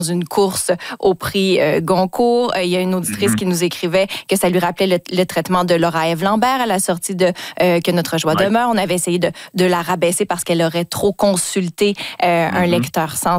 une course au prix Goncourt. Il y a une auditrice qui nous écrivait que ça lui rappelait le traitement de Laura-Ève Lambert à la sortie de Que notre joie demeure. On avait essayé de la rabaisser parce qu'elle aurait trop consulté un lecteur sans